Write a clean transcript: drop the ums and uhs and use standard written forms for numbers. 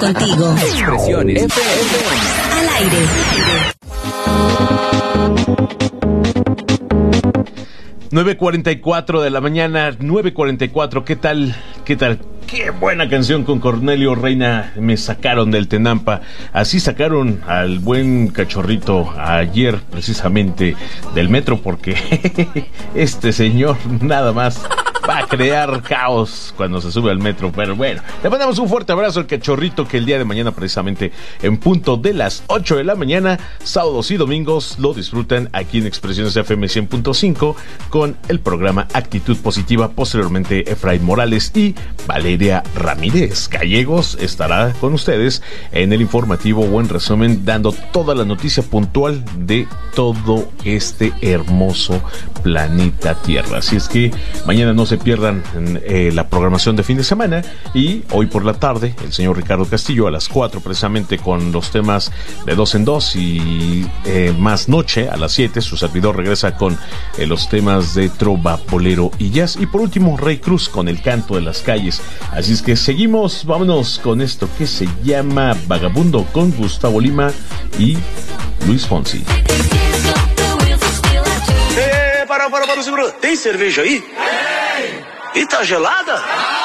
contigo. Expresiones FM. Al aire. 9:44 de la mañana, 9:44, ¿qué tal? ¿Qué tal? Qué buena canción con Cornelio Reina, me sacaron del Tenampa. Así sacaron al buen cachorrito ayer precisamente del metro, porque este señor nada más va a crear caos cuando se sube al metro. Pero bueno, le mandamos un fuerte abrazo al cachorrito, que el día de mañana precisamente en punto de las 8 de la mañana, sábados y domingos, lo disfrutan aquí en Expresiones FM 100.5 con el programa Actitud Positiva. Posteriormente Efraín Morales y Valeria Ramírez Gallegos estará con ustedes en el informativo Buen Resumen, dando toda la noticia puntual de todo este hermoso planeta Tierra. Así es que mañana no se pierdan la programación de fin de semana, y hoy por la tarde el señor Ricardo Castillo a las 4 precisamente con los temas de 2 en 2 y más noche a las 7 su servidor regresa con los temas de trova, bolero y jazz, y por último Rey Cruz con el canto de las calles. Así es que seguimos, vámonos con esto que se llama Vagabundo con Gustavo Lima y Luis Fonsi. Para, segura. Tem cerveja aí? E tá gelada?